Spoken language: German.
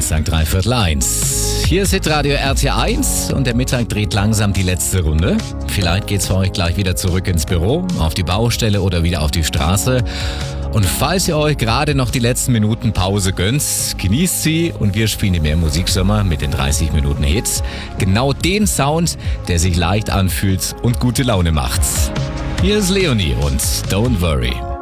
Dienstag 1:15. Hier ist Hitradio RT1 und der Mittag dreht langsam die letzte Runde. Vielleicht geht's für euch gleich wieder zurück ins Büro, auf die Baustelle oder wieder auf die Straße. Und falls ihr euch gerade noch die letzten Minuten Pause gönnt, genießt sie und wir spielen mehr Musiksommer mit den 30 Minuten Hits. Genau den Sound, der sich leicht anfühlt und gute Laune macht. Hier ist Leonie und Don't Worry.